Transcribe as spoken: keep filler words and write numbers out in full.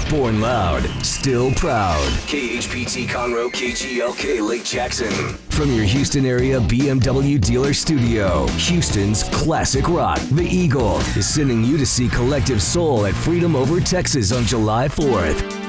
Born loud, still proud. K H P T Conroe, K G L K Lake Jackson. From your Houston area B M W dealer studio, Houston's classic rock, The Eagle, is sending you to see Collective Soul at Freedom Over Texas on July fourth.